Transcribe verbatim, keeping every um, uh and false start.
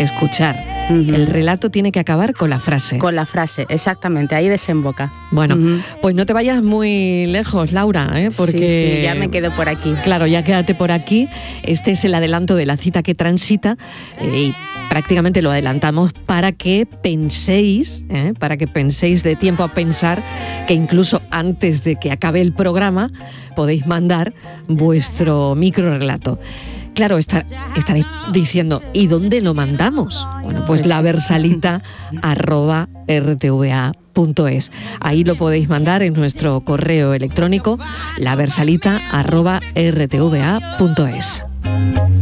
escuchar. Uh-huh. El relato tiene que acabar con la frase. Con la frase, exactamente, ahí desemboca. Bueno, uh-huh. pues no te vayas muy lejos, Laura, ¿eh? Porque sí, sí, ya me quedo por aquí. Claro, ya quédate por aquí. Este es el adelanto de la cita que transita eh, y prácticamente lo adelantamos para que penséis, ¿eh? para que penséis de tiempo a pensar, que incluso antes de que acabe el programa podéis mandar vuestro microrelato. Claro, estar, estaréis diciendo, ¿y dónde lo mandamos? Bueno, pues la versalita arroba r t v a punto es. Ahí lo podéis mandar en nuestro correo electrónico, la versalita arroba r t v a punto es.